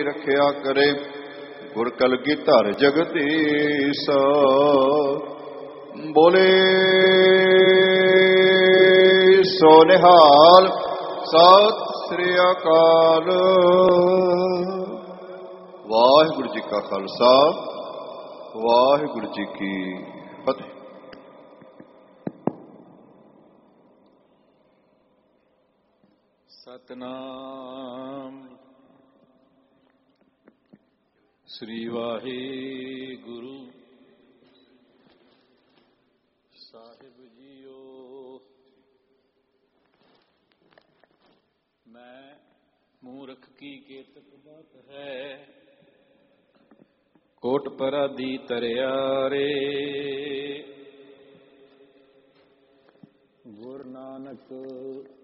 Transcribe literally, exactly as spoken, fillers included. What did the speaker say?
ਰਖਿਆ ਕਰੇ। ਗੁਰ ਕਲਗੀਧਰ ਜਗਦੀਸ਼ ਬੋਲੇ ਸੋ ਨਿਹਾਲ। ਸਤਿ ਸ੍ਰੀ ਅਕਾਲ। ਵਾਹਿਗੁਰੂ ਜੀ ਕਾ ਖਾਲਸਾ, ਵਾਹਿਗੁਰੂ ਜੀ ਕੀ ਫਤਿਹ। ਸਤਨਾਮ ਸ੍ਰੀ ਵਾਹਿਗੁਰੂ ਸਾਹਿਬ ਜੀਓ। ਮੈਂ ਮੂਰਖ ਕੀ ਕੇਤਕ ਬਾਤ ਹੈ, ਕੋਟ ਪਰਾਦੀ ਤਰਿਆ ਰੇ। ਗੁਰੂ ਨਾਨਕ